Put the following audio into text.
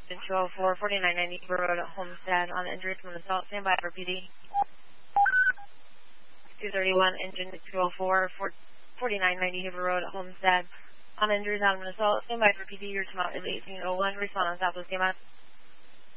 204, 4990 Hoover Road, Homestead, on injury from an assault. Stand by for PD. 231, engine 204, 4990 Hoover Road, Homestead, on injuries out of an assault. Stand by for PD. Your time out is 1801. Respond on Southwest. Stand by.